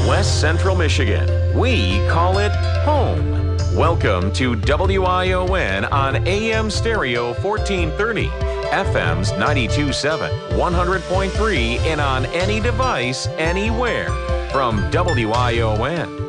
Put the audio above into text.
West Central Michigan. We call it home. Welcome to WION on AM stereo 1430, FM's 92.7, 100.3, and on any device, anywhere. From WION,